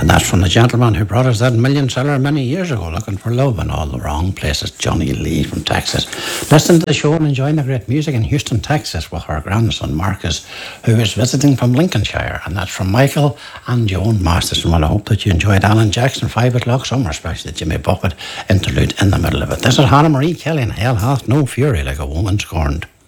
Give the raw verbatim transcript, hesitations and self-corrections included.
That's from the gentleman who brought us that million seller many years ago, Looking for Love in All the Wrong Places, Johnny Lee from Texas. Listen to the show and enjoying the great music in Houston, Texas with our grandson Marcus, who is visiting from Lincolnshire. And that's from Michael and Joan Masterson. Well, I hope that you enjoyed Alan Jackson, Five O'Clock Summer, especially the Jimmy Buffett interlude in the middle of it. This is Hannah Marie Kelly, and hell hath no fury like a woman scorned.